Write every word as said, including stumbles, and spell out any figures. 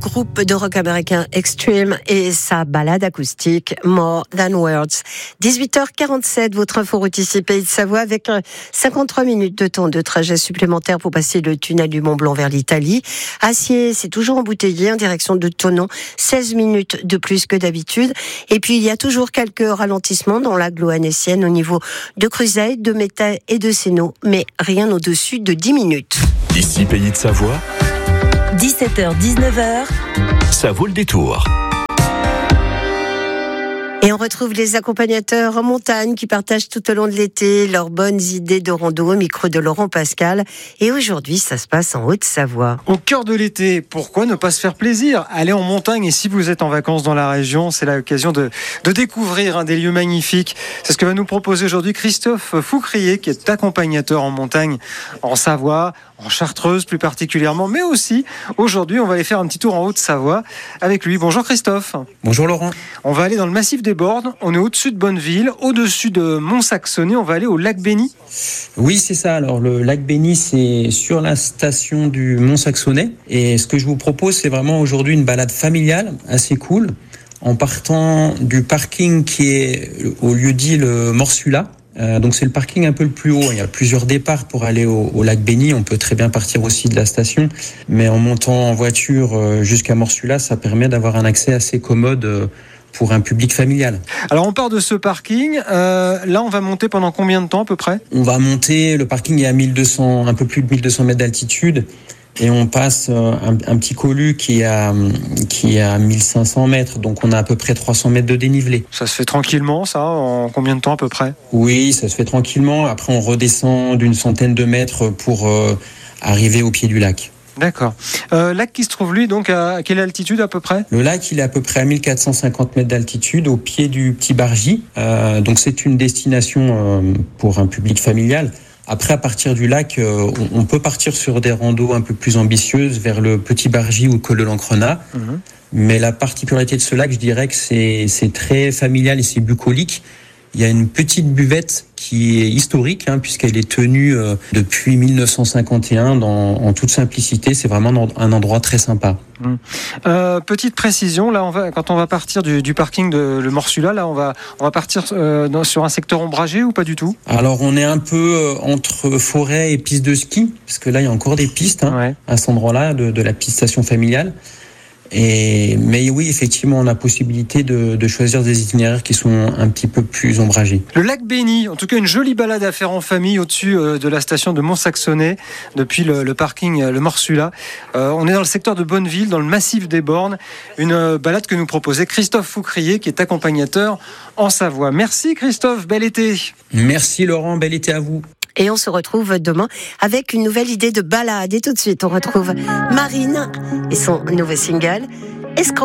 groupe de rock américain Extreme et sa balade acoustique More Than Words. dix-huit heures quarante-sept, votre info routier Pays de Savoie avec cinquante-trois minutes de temps de trajet supplémentaire pour passer le tunnel du Mont Blanc vers l'Italie. Acier, c'est toujours embouteillé en direction de Thonon, seize minutes de plus que d'habitude. Et puis il y a toujours quelques ralentissements dans l'agglo annécienne au niveau de Cruzet, de Métais et de Sénaux, mais rien au-dessus de dix minutes. Ici Pays de Savoie, dix-sept heures dix-neuf heures, ça vaut le détour. Et on retrouve les accompagnateurs en montagne qui partagent tout au long de l'été leurs bonnes idées de rando au micro de Laurent Pascal. Et aujourd'hui, ça se passe en Haute-Savoie. Au cœur de l'été, pourquoi ne pas se faire plaisir ? Aller en montagne, et si vous êtes en vacances dans la région, c'est l'occasion de, de découvrir hein, des lieux magnifiques. C'est ce que va nous proposer aujourd'hui Christophe Foucrier, qui est accompagnateur en montagne en Savoie, en Chartreuse plus particulièrement, mais aussi aujourd'hui, on va aller faire un petit tour en Haute-Savoie avec lui. Bonjour Christophe. Bonjour Laurent. On va aller dans le massif des Bornes, on est au-dessus de Bonneville, au-dessus de Mont-Saxonnet, on va aller au lac Béni. Oui, c'est ça. Alors, le lac Béni, c'est sur la station du Mont-Saxonnet. Et ce que je vous propose, c'est vraiment aujourd'hui une balade familiale, assez cool, en partant du parking qui est au lieu-dit le Morsula. Euh, donc c'est le parking un peu le plus haut. Il y a plusieurs départs pour aller au, au lac Béni. On peut très bien partir aussi de la station, mais en montant en voiture euh, jusqu'à Morsula, ça permet d'avoir un accès assez commode euh, pour un public familial. Alors on part de ce parking, euh, là on va monter pendant combien de temps à peu près ? On va monter, le parking est à mille deux cents, un peu plus de mille deux cents mètres d'altitude, et on passe un, un petit colu qui est à, qui est à mille cinq cents mètres, donc on a à peu près trois cents mètres de dénivelé. Ça se fait tranquillement ça, en combien de temps à peu près ? Oui, ça se fait tranquillement, après on redescend d'une centaine de mètres pour euh, arriver au pied du lac. D'accord. Euh, lac qui se trouve lui donc à quelle altitude à peu près ? Le lac il est à peu près à mille quatre cent cinquante mètres d'altitude au pied du Petit Bargy. Euh, donc c'est une destination euh, pour un public familial. Après à partir du lac, euh, on, on peut partir sur des randos un peu plus ambitieuses vers le Petit Bargy ou le col de l'Ancrenat. Mmh. Mais la particularité de ce lac, je dirais que c'est, c'est très familial et c'est bucolique. Il y a une petite buvette qui est historique, hein, puisqu'elle est tenue euh, depuis mille neuf cent cinquante et un dans, en toute simplicité. C'est vraiment un endroit très sympa. Mmh. Euh, petite précision, là, on va, quand on va partir du, du parking de le Morsula, là, on va, on va partir euh, dans, sur un secteur ombragé ou pas du tout ? Alors, on est un peu euh, entre forêt et piste de ski, parce que là, il y a encore des pistes hein, ouais. à cet endroit-là, de, de la piste station familiale. Et, mais oui, effectivement, on a la possibilité de, de choisir des itinéraires qui sont un petit peu plus ombragés. Le lac Béni, en tout cas une jolie balade à faire en famille au-dessus euh, de la station de Mont-Saxonnet, depuis le, le parking euh, le Morsula. Euh, on est dans le secteur de Bonneville, dans le massif des Bornes. Une euh, balade que nous proposait Christophe Foucrier, qui est accompagnateur en Savoie. Merci Christophe, bel été. Merci Laurent, bel été à vous. Et on se retrouve demain avec une nouvelle idée de balade. Et tout de suite, on retrouve Marine et son nouveau single, Escroc.